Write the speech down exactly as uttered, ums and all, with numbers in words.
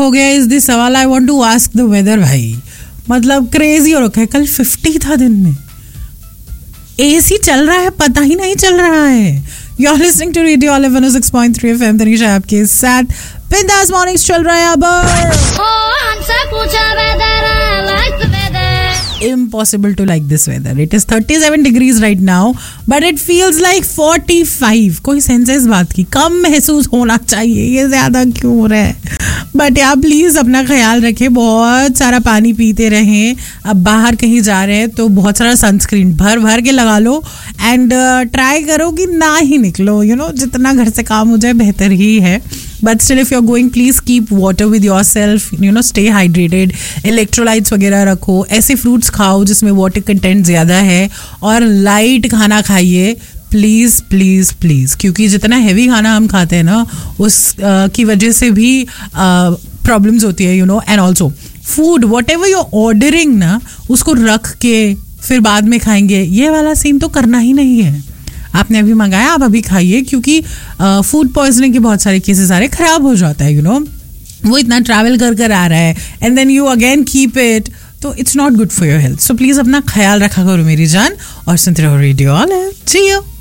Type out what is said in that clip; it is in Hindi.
हो गया इस दिस सवाल I want to ask the weather भाई. मतलब क्रेजी हो रखा है. कल फिफ्टी था दिन में. एसी चल रहा है, पता ही नहीं चल रहा है. You're listening to Radio Olive one oh six point three F M. Tanisha आपके साथ बिंदास मॉर्निंग्स चल रहा है. अब impossible to like this weather. It is thirty-seven degrees right now, but it feels like forty-five. कोई सेंस है इस बात की? कम महसूस होना चाहिए, ये ज्यादा क्यों हो रहा है? बट यार प्लीज अपना ख्याल रखें, बहुत सारा पानी पीते रहें. अब बाहर कहीं जा रहे हैं तो बहुत सारा सनस्क्रीन भर भर के लगा लो एंड ट्राई करो कि ना ही निकलो. यू नो जितना घर से काम हो जाए बेहतर ही है. But still, if you're going, please keep water with yourself. You know, stay hydrated. Electrolytes वगैरह रखो. ऐसे fruits खाओ जिसमें water content ज़्यादा है और light खाना खाइए. प्लीज़ प्लीज़ प्लीज़ क्योंकि जितना हैवी खाना हम खाते हैं ना उस uh, की वजह से भी प्रॉब्लम्स uh, होती है. You know and also food what ever your ordering ना उसको रख के फिर बाद में खाएंगे, ये वाला सीन तो करना ही नहीं है. आपने अभी मंगाया, आप अभी खाइए क्योंकि फूड पॉइजनिंग के बहुत सारे केसेस आ रहे, खराब हो जाता है. यू नो वो इतना ट्रैवल कर कर आ रहा है and then you again keep it, तो it's not good for your health. So please अपना ख्याल रखा करो मेरी जान और सुनते रहो रेडियो ऑलिव. जी